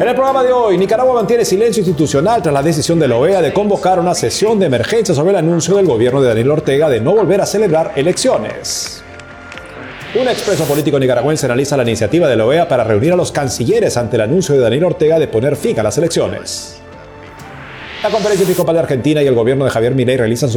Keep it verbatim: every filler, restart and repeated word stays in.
En el programa de hoy, Nicaragua mantiene silencio institucional tras la decisión de la O E A de convocar una sesión de emergencia sobre el anuncio del gobierno de Daniel Ortega de no volver a celebrar elecciones. Un expreso político nicaragüense analiza la iniciativa de la O E A para reunir a los cancilleres ante el anuncio de Daniel Ortega de poner fin a las elecciones. La Conferencia Episcopal de Argentina y el gobierno de Javier Milei realizan